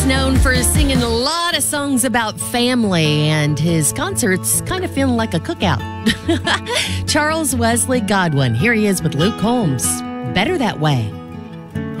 known for singing a lot of songs about family, and his concerts kind of feel like a cookout. Charles Wesley Godwin. Here he is with Luke Combs. Better That Way.